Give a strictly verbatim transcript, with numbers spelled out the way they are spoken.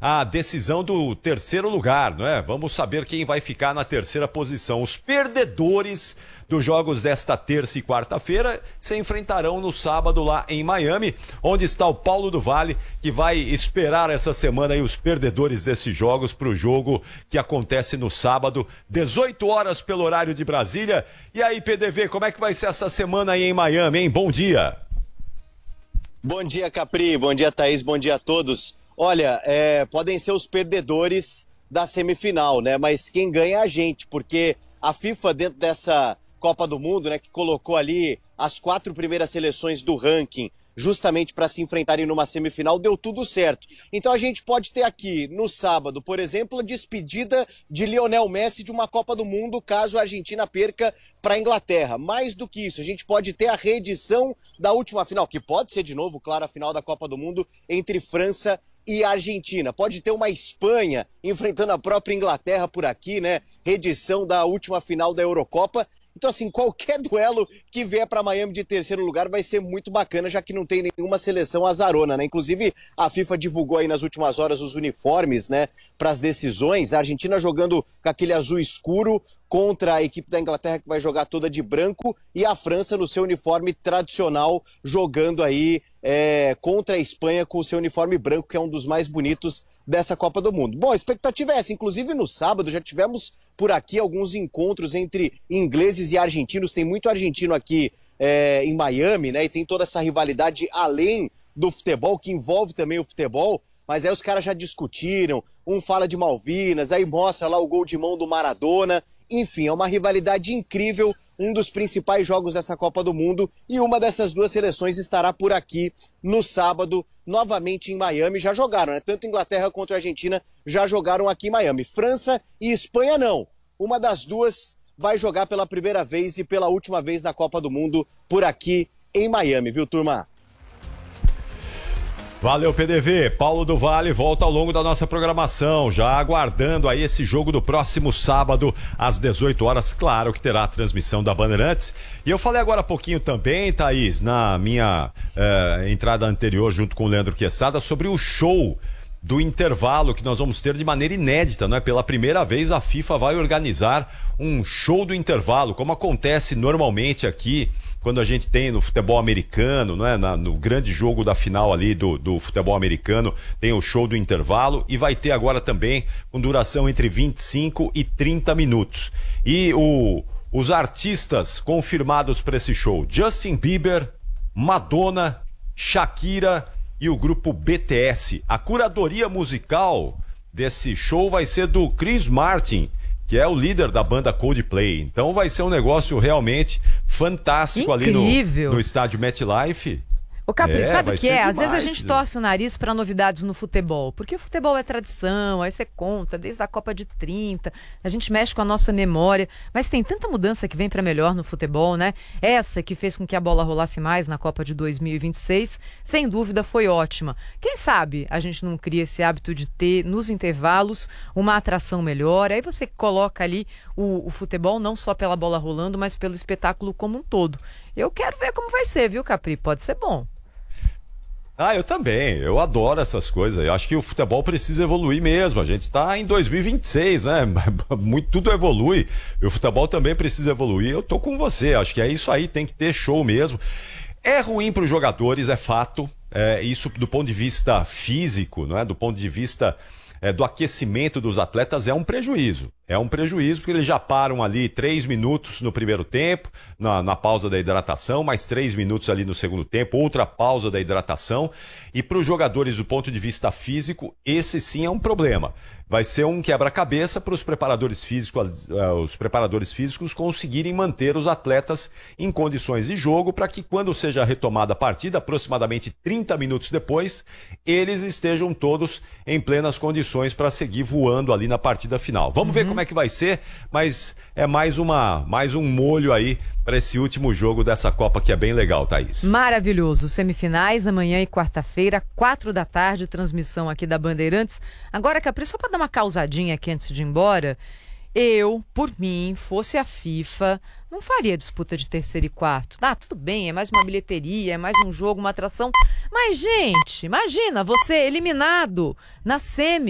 a decisão do terceiro lugar, não é? Vamos saber quem vai ficar na terceira posição. Os perdedores dos jogos desta terça e quarta-feira se enfrentarão no sábado lá em Miami, onde está o Paulo do Vale, que vai esperar essa semana aí os perdedores desses jogos para o jogo que acontece no sábado, dezoito horas pelo horário de Brasília. E aí, P D V, como é que vai ser essa semana aí em Miami, hein? Bom dia. Bom dia, Capri. Bom dia, Thaís. Bom dia a todos. Olha, é, podem ser os perdedores da semifinal, né? Mas quem ganha é a gente, porque a FIFA, dentro dessa Copa do Mundo, né, que colocou ali as quatro primeiras seleções do ranking justamente para se enfrentarem numa semifinal, deu tudo certo. Então a gente pode ter aqui, no sábado, por exemplo, a despedida de Lionel Messi de uma Copa do Mundo, caso a Argentina perca para a Inglaterra. Mais do que isso, a gente pode ter a reedição da última final, que pode ser de novo, claro, a final da Copa do Mundo entre França e Argentina. Pode ter uma Espanha enfrentando a própria Inglaterra por aqui, né? Reedição da última final da Eurocopa. Então, assim, qualquer duelo que vier para Miami de terceiro lugar vai ser muito bacana, já que não tem nenhuma seleção azarona, né? Inclusive, a FIFA divulgou aí nas últimas horas os uniformes, né, para as decisões. A Argentina jogando com aquele azul escuro contra a equipe da Inglaterra, que vai jogar toda de branco, e a França no seu uniforme tradicional, jogando aí é, contra a Espanha com o seu uniforme branco, que é um dos mais bonitos dessa Copa do Mundo. Bom, a expectativa é essa. Inclusive, no sábado já tivemos por aqui alguns encontros entre ingleses e argentinos. Tem muito argentino aqui é, em Miami, né? E tem toda essa rivalidade além do futebol, que envolve também o futebol. Mas aí os caras já discutiram, um fala de Malvinas, aí mostra lá o gol de mão do Maradona. Enfim, é uma rivalidade incrível, um dos principais jogos dessa Copa do Mundo, e uma dessas duas seleções estará por aqui no sábado, novamente em Miami. Já jogaram, né? Tanto Inglaterra quanto a Argentina já jogaram aqui em Miami. França e Espanha não. Uma das duas vai jogar pela primeira vez e pela última vez na Copa do Mundo por aqui em Miami, viu, turma? Valeu, P D V. Paulo do Vale volta ao longo da nossa programação, já aguardando aí esse jogo do próximo sábado, às dezoito horas, claro que terá a transmissão da Bandeirantes. E eu falei agora há pouquinho também, Thaís, na minha eh, entrada anterior, junto com o Leandro Quesada, sobre o show do intervalo que nós vamos ter de maneira inédita, não é? Pela primeira vez a FIFA vai organizar um show do intervalo, como acontece normalmente aqui quando a gente tem no futebol americano, não é? Na, no grande jogo da final ali do, do futebol americano, tem o show do intervalo, e vai ter agora também com duração entre vinte e cinco e trinta minutos. E o, os artistas confirmados para esse show: Justin Bieber, Madonna, Shakira e o grupo B T S. A curadoria musical desse show vai ser do Chris Martin, que é o líder da banda Coldplay. Então vai ser um negócio realmente fantástico. Incrível. ali no, no estádio MetLife. Ô Capri, É, sabe vai o que ser é? Às demais. vezes a gente torce o nariz para novidades no futebol, porque o futebol é tradição, aí você conta desde a Copa de trinta, a gente mexe com a nossa memória, mas tem tanta mudança que vem para melhor no futebol, né? Essa que fez com que a bola rolasse mais na Copa de dois mil e vinte e seis, sem dúvida foi ótima. Quem sabe a gente não cria esse hábito de ter nos intervalos uma atração melhor, aí você coloca ali o, o futebol não só pela bola rolando, mas pelo espetáculo como um todo. Eu quero ver como vai ser, viu, Capri? Pode ser bom. Ah, eu também, eu adoro essas coisas. Eu acho que o futebol precisa evoluir mesmo. A gente está em dois mil e vinte e seis, né? Muito, tudo evolui. E o futebol também precisa evoluir. Eu tô com você, acho que é isso aí, tem que ter show mesmo. É ruim para os jogadores, é fato. É, isso do ponto de vista físico, não é? Do ponto de vista é, do aquecimento dos atletas, é um prejuízo. É um prejuízo porque eles já param ali três minutos no primeiro tempo, na, na pausa da hidratação, mais três minutos ali no segundo tempo, outra pausa da hidratação. E para os jogadores, do ponto de vista físico, esse sim é um problema. Vai ser um quebra-cabeça para os preparadores físicos, os preparadores físicos conseguirem manter os atletas em condições de jogo para que, quando seja retomada a partida, aproximadamente trinta minutos depois, eles estejam todos em plenas condições para seguir voando ali na partida final. Vamos ver como é que vai ser, mas é mais, uma, mais um molho aí para esse último jogo dessa Copa, que é bem legal, Thaís. Maravilhoso. Semifinais amanhã e quarta-feira, quatro da tarde, transmissão aqui da Bandeirantes. Agora, Capri, só para dar uma causadinha aqui antes de ir embora, eu, por mim, fosse a FIFA, não faria disputa de terceiro e quarto. Ah, tudo bem, é mais uma bilheteria, é mais um jogo, uma atração. Mas, gente, imagina você eliminado na semi.